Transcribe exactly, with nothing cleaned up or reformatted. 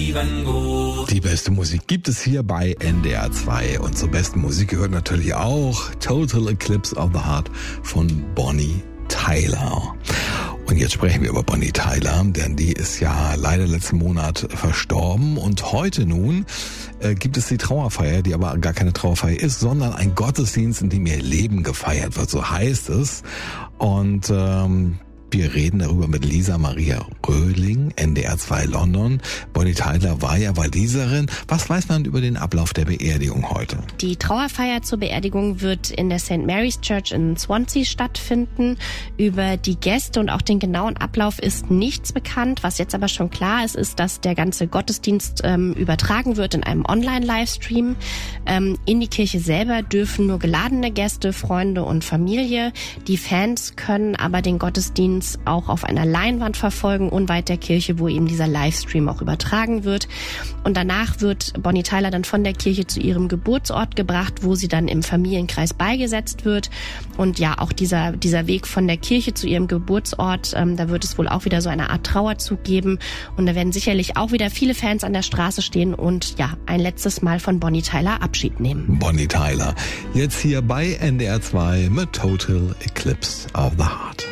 lieben gut. Die beste Musik gibt es hier bei N D R zwei. Und zur besten Musik gehört natürlich auch Total Eclipse of the Heart von Bonnie Tyler. Und jetzt sprechen wir über Bonnie Tyler, denn die ist ja leider letzten Monat verstorben. Und heute nun äh, gibt es die Trauerfeier, die aber gar keine Trauerfeier ist, sondern ein Gottesdienst, in dem ihr Leben gefeiert wird, so heißt es. Und ähm, wir reden darüber mit Lisa Maria Röhling, N D R zwei London. Bonnie Tyler war ja Waliserin. Was weiß man über den Ablauf der Beerdigung heute? Die Trauerfeier zur Beerdigung wird in der Saint Mary's Church in Swansea stattfinden. Über die Gäste und auch den genauen Ablauf ist nichts bekannt. Was jetzt aber schon klar ist, ist, dass der ganze Gottesdienst ähm, übertragen wird in einem Online-Livestream. Ähm, in die Kirche selber dürfen nur geladene Gäste, Freunde und Familie. Die Fans können aber den Gottesdienst auch auf einer Leinwand verfolgen, unweit der Kirche, wo eben dieser Livestream auch übertragen wird. Und danach wird Bonnie Tyler dann von der Kirche zu ihrem Geburtsort gebracht, wo sie dann im Familienkreis beigesetzt wird. Und ja, auch dieser dieser Weg von der Kirche zu ihrem Geburtsort, ähm, da wird es wohl auch wieder so eine Art Trauerzug geben. Und da werden sicherlich auch wieder viele Fans an der Straße stehen und ja, ein letztes Mal von Bonnie Tyler Abschied nehmen. Bonnie Tyler, jetzt hier bei N D R zwei mit Total Eclipse of the Heart.